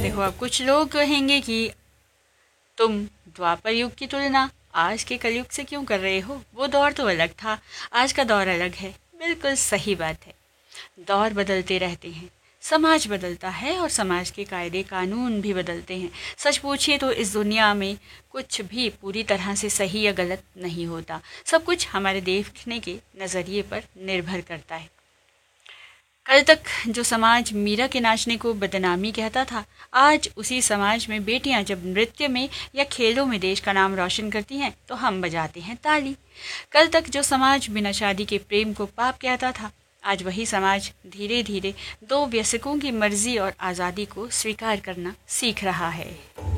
हो। अब कुछ लोग कहेंगे कि तुम द्वापर युग की तुलना आज के कलयुग से क्यों कर रहे हो, वो दौर तो अलग था, आज का दौर अलग है। बिल्कुल सही बात है। दौर बदलते रहते हैं, समाज बदलता है और समाज के कायदे कानून भी बदलते हैं। सच पूछिए तो इस दुनिया में कुछ भी पूरी तरह से सही या गलत नहीं होता। सब कुछ हमारे देखने के नज़रिए पर निर्भर करता है। कल तक जो समाज मीरा के नाचने को बदनामी कहता था, आज उसी समाज में बेटियां जब नृत्य में या खेलों में देश का नाम रोशन करती हैं तो हम बजाते हैं ताली। कल तक जो समाज बिना शादी के प्रेम को पाप कहता था, आज वही समाज धीरे धीरे दो वयस्कों की मर्जी और आज़ादी को स्वीकार करना सीख रहा है।